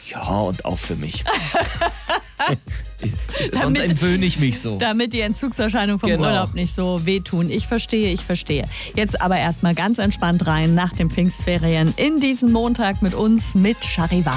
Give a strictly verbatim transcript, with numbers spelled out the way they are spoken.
Ja, und auch für mich. Sonst Damit- entwöhne ich mich so. Damit die Entzugserscheinungen vom Genau. Urlaub nicht so wehtun. Ich verstehe, ich verstehe. Jetzt aber erstmal ganz entspannt rein nach den Pfingstferien in diesen Montag mit uns mit Charivari.